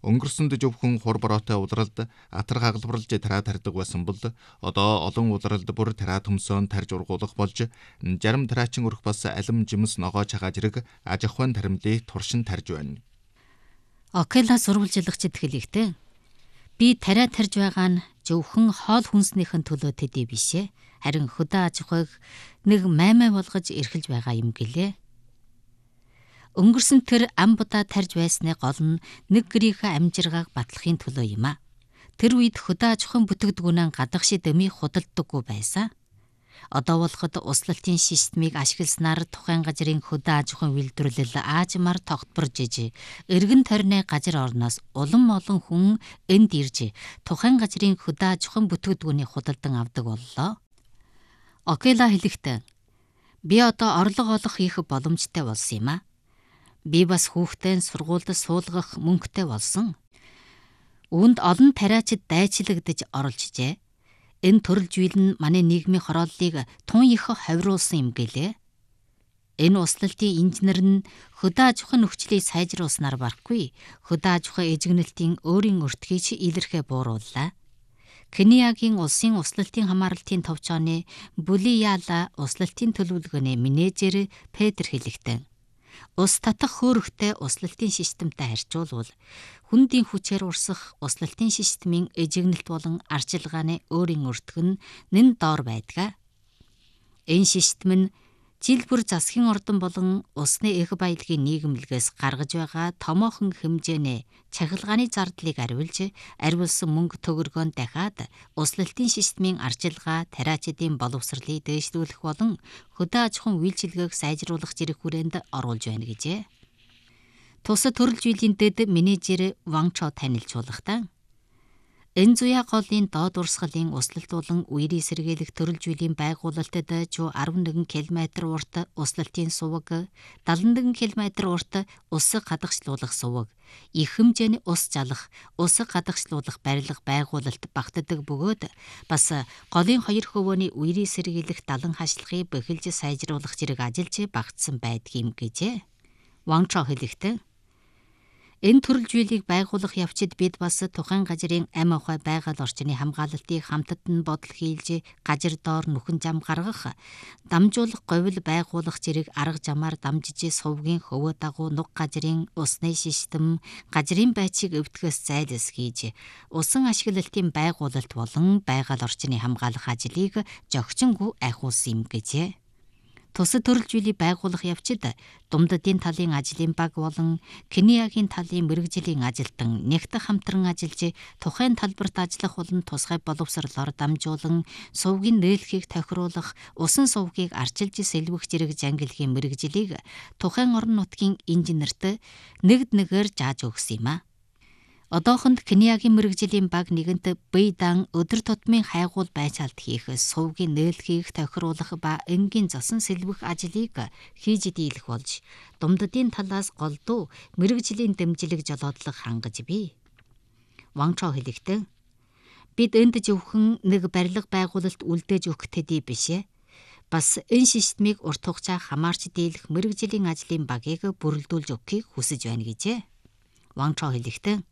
Өнгөрсөнд зөвхөн хур бороотой улиралд атар хагалбарлаж тараа тарьдаг байсан бол одоо олон улиралд бүр тараа төмсөөн тарж ургуулах болж зарим тараачин өрх бас алим жимс ногоо чагаа зэрэг аж ахуйн таримлыг туршин тарж байна. Окела сурвалжлагчид хэлэхдээ би тараа тарж байгаа нь зөвхөн хоол хүнснийхэн төлөө төдий бишээ. Харин хөдөө аж ахуйг нэг маймай болгож эрхэлж байгаа юм гэлээ. Өнгөрсөн тэр ам будаа тарж байсны гол нь нэг гэрийнхээ амжиргааг батлахын төлөө юм а. Тэр үед хөдөө аж ахуйн бүтээгдэхүүнээ гадагшид дэмий худалдаггүй байсан. Одоо болоход услалтын системийг ашигласнаар тухайн газрын хөдөө аж ахуйн үйлдвэрлэл аажмаар тогтворж иж, эргэн тойрны газар орноос улам олон хүн энд ирж тухайн газрын хөдөө аж ахуйн бүтээгдэхүүнийг худалдан авдаг боллоо. Окела хэлэхдээ би одоо орлого олох их боломжтой болсон юм а. Би бас хүүхдээ сургуульд суулгах мөнгөтэй болсон. Үүнд олон тариачид дайчлагдж оролцжээ. Энэ төрөл зүйл нь манай нийгмийн хорооллыг тун их ховируулсан юм гэлээ. Энэ услалтын инженер нь хөдөө аж ахуйн нөхцөлийг сайжруулснаар барахгүй, хөдөө аж ахуйн эзэгнэлтийн өөрийн өртгийг илэрхээ буурууллаа. Кениягийн улсын услалтын хамгаалалтын товчооны Булияла услалтын төлөвлөгөөний менежер Петр хэлэхдээ ус татах хөөрхтэй услалтын системтэй харьцуулбал хүндийн хүчээр урсах услалтын системийн эжигнэлт болон арчилгааны өөрийн өртөг нь нэн доор байдаг. Энэ систем нь жил бүр засгийн ордон болон усны эх баялагын нийгэмлэгээс гаргаж байгаа томоохон хэмжээний цахилгааны зардлыг ариулсан мөнгө төгрөгөнд дахиад услалтын системийн арчилгаа, тариачдын боловсролыг дээшлүүлэх болон хөдөө аж ахуйн үйлчилгээг сайжруулах зэрэг хүрээнд оруулж байна гэжээ. Тус төрөл жилийн дэд менежер Ван Чо танилцуулахдаа энэ зуя голын доод урсгалын услалт болон үерийн сэргийлэх төрөл жилийн байгуулалтад 11 км урт услалтын суваг, 71 км урт усыг хадагшлуулах суваг, их хэмжээний ус жалах, усыг хадагшлуулах барилга байгуулалт багтдаг бөгөөд бас голын 2 хөвөөний үерийн сэргийлэх далан хашлахыг бэхэлж сайжруулах зэрэг ажиллаж багтсан байдгийм гэжээ. Ван Чо хэлэхдээ энэ төрөл зүйлийг байгуулах явцад бид бас тухайн газрын ам ахуй байгаль орчны хамгаалалтыг хамтад нь бодол хийлж газар доор нүхэн зам гаргах, дамжуулах говьл байгуулах зэрэг арга замаар дамжиж сувгийн хөвөө дагуу нуг газрын усны систем, газрын байцыг өвтгөөс зайлс хийж, усан ашиглалтын байгуулалт болон байгаль орчны хамгаалах ажлыг зохицонгүй айхуулсан юм гэжээ. Тус төрөл зүйлийг байгуулах явцад Думддын талын ажлын баг болон Кениягийн талын мэргэжлийн ажилтан нэгт хамтран ажиллаж тухайн талбарт ажиллах болон тусгай боловсролоор дамжуулан сувгийн нээлхийг тохируулах, усан сувгийг арчилж сэлбэх зэрэг зангилгийн мэргэжлийг тухайн орон нутгийн инженерт нэгээр зааж өгсөн юм а. Одоохонд Кениягийн мэргэжлийн баг нэгэнт Бэйдан өдөр тутмын хайгуул байцаалт хийх, сувгийн нээлхийг тохируулах ба энгийн зосон сэлбэх ажлыг хийж дийлэх болж, Думддын талаас голдуу мэргэжлийн дэмжлэг жолоодлого хангаж бий. Ван Чо хэлэхдээ бид энд зөвхөн нэг барилга байгуулалт үлдээж өгөх төдий бишээ. Бас энэ системийг урт хугацаа хамаарч дийлэх мэргэжлийн ажлын багийг бүрэлдүүлж өгөхийг хүсэж байна гэжээ. Ван Чо хэлэхдээ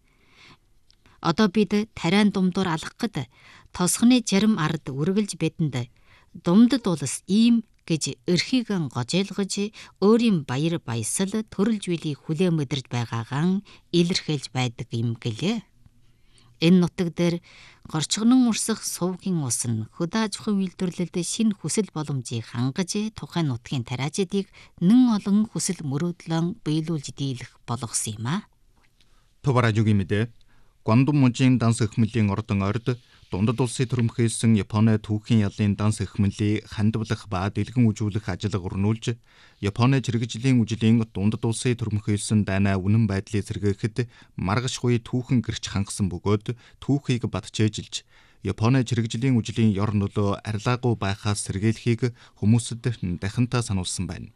одоо бид тариан думдуур алхахад тосхны зарим ард үргэлж бидэнд думдад улс ийм гэж эрхийг гожойлгож өөрийн баяр баясал төрөл зүйлийг хүлээн мэдэрж байгаагаан илэрхийлж байдаг юм гэлээ. Энэ нутаг дээр горчгонон урсах сувгийн ус нь хөдөө аж ахуйн үйлдвэрлэлд шинэ хүсэл боломжийг хангаж тухайн нутгийн тариачдыг нэн олон хүсэл мөрөөдлөн биелүүлж дийлэх болгосон юм а. Товаражугийн мэдээ Гуандун мужийн данс эхмэлийн ордон орд дундад улсын төрөмхөөсөн Японы түүхийн ялын данс эхмэлийг хандвалах ба дэлгэн үжүүлэх ажиллагаа өрнүүлж, Японы чирэгжлийн үжлийн дундад улсын төрөмхөөсөн дайнаа үнэн байдлыг сэргээхэд маргашгүй түүхэн гэрч хангасан бөгөөд түүхийг батчээжилж, Японы чирэгжлийн үжлийн ёр нөлөө арилаагүй байхаас сэргийлэхийг хүмүүсд дахинтаа сануулсан байна.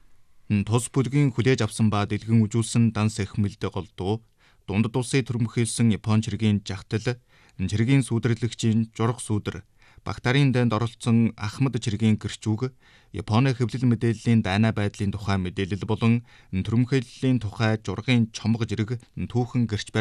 Тус бүлгийн хүлээж авсан ба дэлгэн үжүүлсэн данс эхмэлд голдуу дундад улсын төрөмхөөсөн Япон чиргийн жагтал, чиргийн сүүдэрлэгчийн журах сүүдэр, Багтаарын дайнд оролцсон Ахмад чиргийн гэрчүүг, Японы хэвлэл мэдээллийн дайнаа байдлын тухай мэдээлэл болон төрөмхөөллийн тухай жургын чомго зэрэг түүхэн гэрч